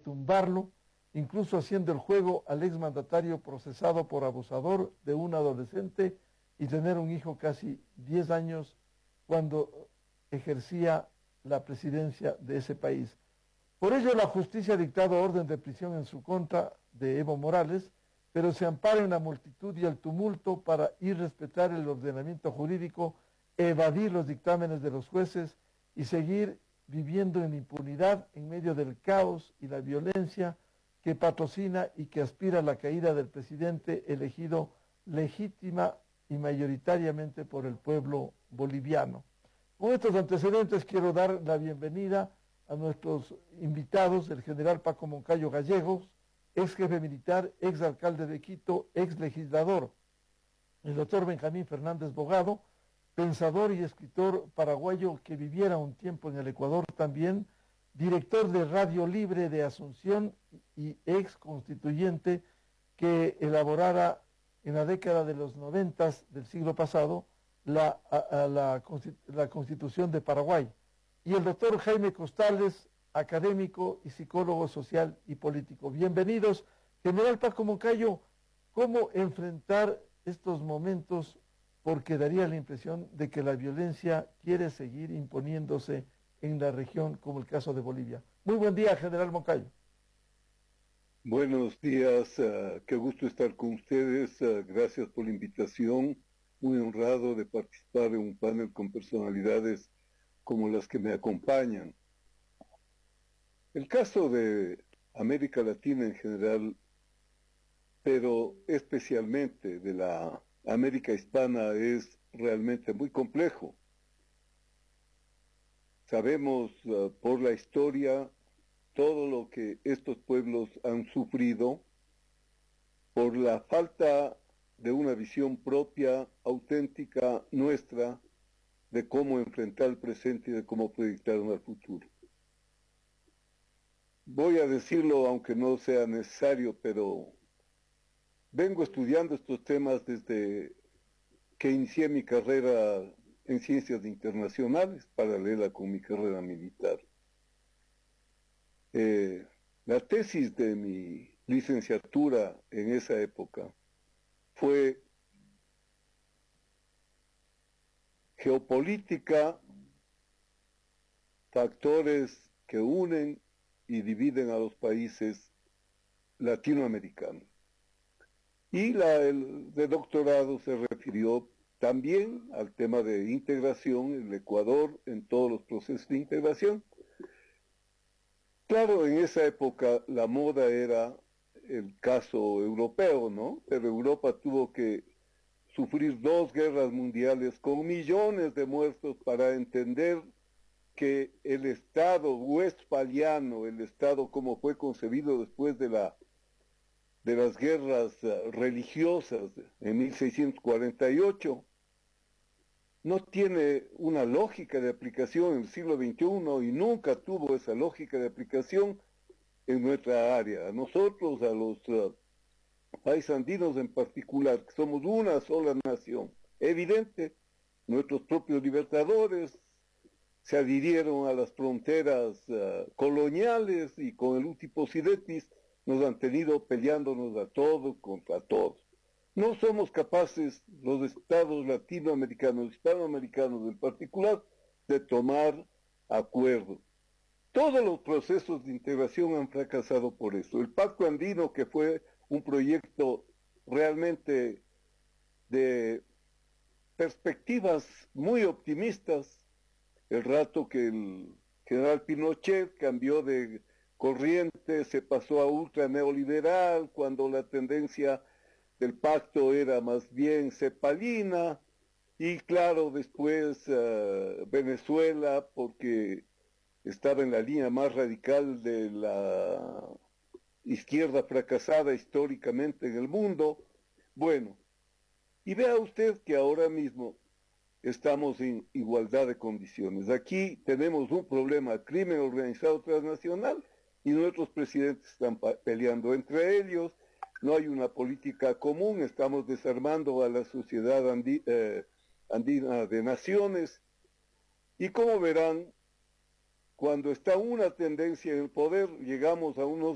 tumbarlo, incluso haciendo el juego al exmandatario procesado por abusador de un adolescente y tener un hijo casi 10 años cuando ejercía la presidencia de ese país. Por ello, la justicia ha dictado orden de prisión en su contra de Evo Morales, pero se ampara en la multitud y el tumulto para irrespetar el ordenamiento jurídico, evadir los dictámenes de los jueces y seguir viviendo en impunidad en medio del caos y la violencia que patrocina y que aspira a la caída del presidente elegido legítima y mayoritariamente por el pueblo boliviano. Con estos antecedentes quiero dar la bienvenida a nuestros invitados, el general Paco Moncayo Gallegos, ex jefe militar, ex alcalde de Quito, ex legislador, el doctor Benjamín Fernández Bogado, pensador y escritor paraguayo que viviera un tiempo en el Ecuador también, director de Radio Libre de Asunción y ex constituyente que elaborara en la década de los 90 del siglo pasado la Constitución de Paraguay. Y el doctor Jaime Costales, académico y psicólogo social y político. Bienvenidos. General Paco Moncayo, ¿cómo enfrentar estos momentos? Porque daría la impresión de que la violencia quiere seguir imponiéndose en la región, como el caso de Bolivia. Muy buen día, General Moncayo. Buenos días, qué gusto estar con ustedes, gracias por la invitación, muy honrado de participar en un panel con personalidades como las que me acompañan. El caso de América Latina en general, pero especialmente de la América hispana, es realmente muy complejo. Sabemos por la historia todo lo que estos pueblos han sufrido por la falta de una visión propia, auténtica, nuestra, de cómo enfrentar el presente y de cómo proyectar al futuro. Voy a decirlo aunque no sea necesario, pero vengo estudiando estos temas desde que inicié mi carrera en ciencias internacionales, paralela con mi carrera militar. La tesis de mi licenciatura en esa época fue geopolítica, factores que unen y dividen a los países latinoamericanos. Y el de doctorado se refirió también al tema de integración, el Ecuador en todos los procesos de integración. Claro, en esa época la moda era el caso europeo, ¿no? Pero Europa tuvo que sufrir 2 guerras mundiales con millones de muertos para entender que el Estado westfaliano, el Estado como fue concebido después de las guerras religiosas en 1648, no tiene una lógica de aplicación en el siglo XXI y nunca tuvo esa lógica de aplicación en nuestra área. A nosotros, a los países andinos en particular, que somos una sola nación, evidente, nuestros propios libertadores se adhirieron a las fronteras coloniales y con el Utiposidetis nos han tenido peleándonos a todos contra todos. No somos capaces, los estados latinoamericanos, hispanoamericanos en particular, de tomar acuerdos. Todos los procesos de integración han fracasado por eso. El Pacto Andino, que fue un proyecto realmente de perspectivas muy optimistas, el rato que el general Pinochet cambió de corriente, se pasó a ultra neoliberal, cuando la tendencia del pacto era más bien cepalina, y claro, después Venezuela, porque estaba en la línea más radical de la izquierda fracasada históricamente en el mundo. Bueno, y vea usted que ahora mismo estamos en igualdad de condiciones. Aquí tenemos un problema, crimen organizado transnacional, y nuestros presidentes están peleando entre ellos. No hay una política común, estamos desarmando a la sociedad andina de naciones, y como verán, cuando está una tendencia en el poder, llegamos a unos